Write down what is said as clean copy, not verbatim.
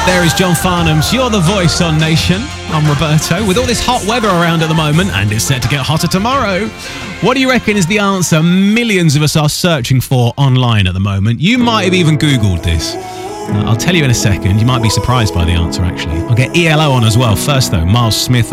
There is John Farnham's You're the Voice on Nation. I'm Roberto. With all this hot weather around at the moment, and it's set to get hotter tomorrow, what do you reckon is the answer millions of us are searching for online at the moment? You might have even Googled this. I'll tell you in a second. You might be surprised by the answer, actually. I'll get ELO on as well. First, though, Miles Smith